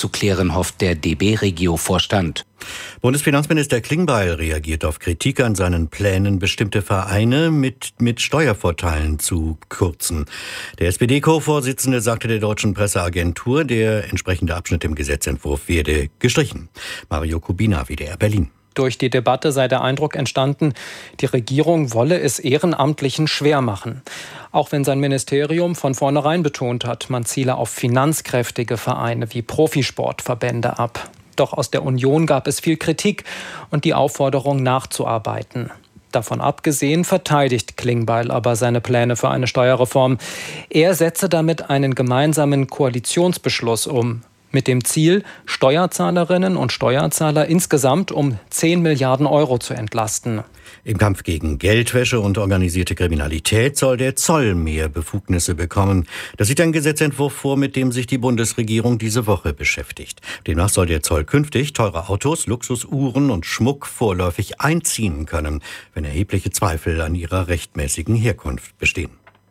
aufzuklären, hofft der DB-Regio-Vorstand. Bundesfinanzminister Klingbeil reagiert auf Kritik an seinen Plänen, bestimmte Vereine mit Steuervorteilen zu kürzen. Der SPD-Co-Vorsitzende sagte der deutschen Presseagentur, der entsprechende Abschnitt im Gesetzentwurf werde gestrichen. Mario Kubina, WDR Berlin. Durch die Debatte sei der Eindruck entstanden, die Regierung wolle es Ehrenamtlichen schwer machen. Auch wenn sein Ministerium von vornherein betont hat, man ziele auf finanzkräftige Vereine wie Profisportverbände ab. Doch aus der Union gab es viel Kritik und die Aufforderung nachzuarbeiten. Davon abgesehen verteidigt Klingbeil aber seine Pläne für eine Steuerreform. Er setze damit einen gemeinsamen Koalitionsbeschluss um. Mit dem Ziel, Steuerzahlerinnen und Steuerzahler insgesamt um 10 Milliarden Euro zu entlasten. Im Kampf gegen Geldwäsche und organisierte Kriminalität soll der Zoll mehr Befugnisse bekommen. Das sieht ein Gesetzentwurf vor, mit dem sich die Bundesregierung diese Woche beschäftigt. Demnach soll der Zoll künftig teure Autos, Luxusuhren und Schmuck vorläufig einziehen können, wenn erhebliche Zweifel an ihrer rechtmäßigen Herkunft bestehen.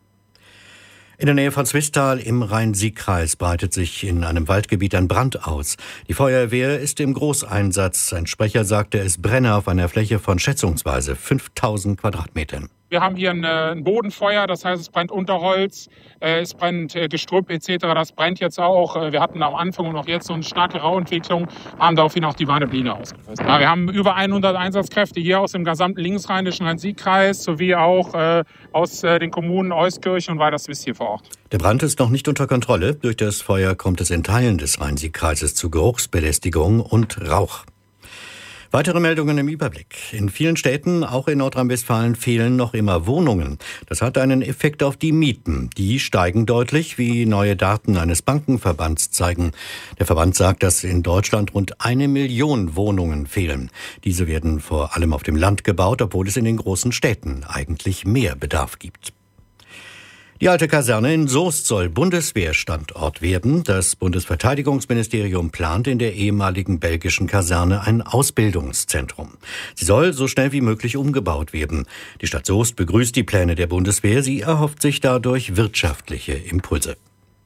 In der Nähe von Zwistal im Rhein-Sieg-Kreis breitet sich in einem Waldgebiet ein Brand aus. Die Feuerwehr ist im Großeinsatz. Ein Sprecher sagte, es brenne auf einer Fläche von schätzungsweise 5000 Quadratmetern. Wir haben hier ein Bodenfeuer, das heißt, es brennt Unterholz, es brennt Gestrüpp etc. Das brennt jetzt auch. Wir hatten am Anfang und auch jetzt so eine starke Rauentwicklung, haben daraufhin auch die Warnebline ausgelöst. Ja, wir haben über 100 Einsatzkräfte hier aus dem gesamten linksrheinischen Rhein-Sieg-Kreis sowie auch aus den Kommunen Euskirchen und Weiderswist hier vor Ort. Der Brand ist noch nicht unter Kontrolle. Durch das Feuer kommt es in Teilen des Rhein-Sieg-Kreises zu Geruchsbelästigung und Rauch. Weitere Meldungen im Überblick. In vielen Städten, auch in Nordrhein-Westfalen, fehlen noch immer Wohnungen. Das hat einen Effekt auf die Mieten. Die steigen deutlich, wie neue Daten eines Bankenverbands zeigen. Der Verband sagt, dass in Deutschland rund 1 Million Wohnungen fehlen. Diese werden vor allem auf dem Land gebaut, obwohl es in den großen Städten eigentlich mehr Bedarf gibt. Die alte Kaserne in Soest soll Bundeswehrstandort werden. Das Bundesverteidigungsministerium plant in der ehemaligen belgischen Kaserne ein Ausbildungszentrum. Sie soll so schnell wie möglich umgebaut werden. Die Stadt Soest begrüßt die Pläne der Bundeswehr. Sie erhofft sich dadurch wirtschaftliche Impulse.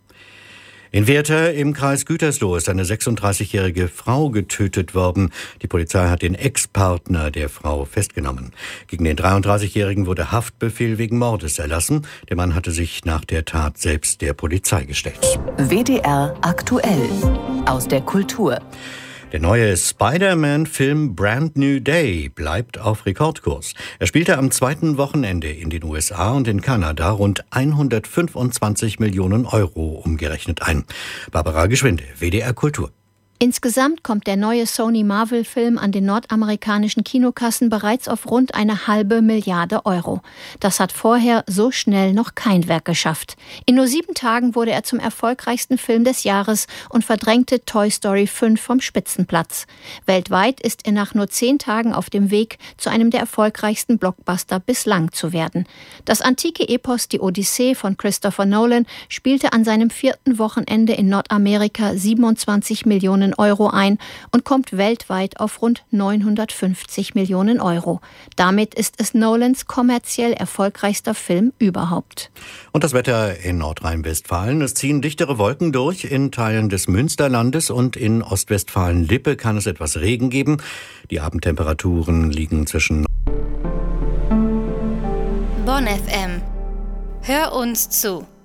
In Werther im Kreis Gütersloh ist eine 36-jährige Frau getötet worden. Die Polizei hat den Ex-Partner der Frau festgenommen. Gegen den 33-Jährigen wurde Haftbefehl wegen Mordes erlassen. Der Mann hatte sich nach der Tat selbst der Polizei gestellt. WDR aktuell aus der Kultur. Der neue Spider-Man-Film Brand New Day bleibt auf Rekordkurs. Er spielte am zweiten Wochenende in den USA und in Kanada rund 125 Millionen Euro umgerechnet ein. Barbara Geschwinde, WDR Kultur. Insgesamt kommt der neue Sony-Marvel-Film an den nordamerikanischen Kinokassen bereits auf rund 1,5 Milliarde Euro. Das hat vorher so schnell noch kein Werk geschafft. In nur 7 Tagen wurde er zum erfolgreichsten Film des Jahres und verdrängte Toy Story 5 vom Spitzenplatz. Weltweit ist er nach nur 10 Tagen auf dem Weg, zu einem der erfolgreichsten Blockbuster bislang zu werden. Das antike Epos Die Odyssee von Christopher Nolan spielte an seinem 4. Wochenende in Nordamerika 27 Millionen Euro ein und kommt weltweit auf rund 950 Millionen Euro. Damit ist es Nolans kommerziell erfolgreichster Film überhaupt. Und das Wetter in Nordrhein-Westfalen. Es ziehen dichtere Wolken durch. In Teilen des Münsterlandes und in Ostwestfalen-Lippe kann es etwas Regen geben. Die Abendtemperaturen liegen zwischen Bonn FM. Hör uns zu.